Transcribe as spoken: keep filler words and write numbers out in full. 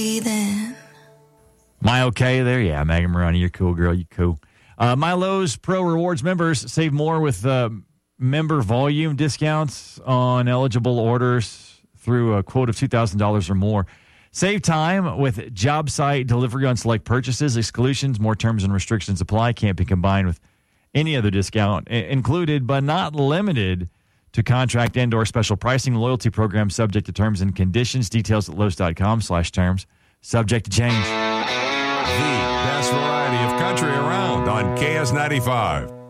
Then. Am I okay there? Yeah, Megan Maroney, you're cool, girl. You cool. Uh, My Lowe's Pro Rewards members save more with uh, member volume discounts on eligible orders through a quote of two thousand dollars or more. Save time with job site delivery on select purchases. Exclusions, more terms and restrictions apply. Can't be combined with any other discount included, but not limited to contract and/or special pricing. Loyalty program subject to terms and conditions. Details at Lowe's.com slash terms. Subject to change. The best variety of country around on K S ninety-five.